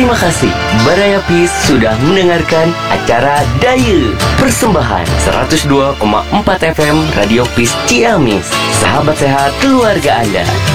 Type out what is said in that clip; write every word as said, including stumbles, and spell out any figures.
Terima kasih Baraya Peace sudah mendengarkan acara Daya, persembahan seratus dua koma empat F M Radio Peace Ciamis. Sahabat sehat keluarga Anda.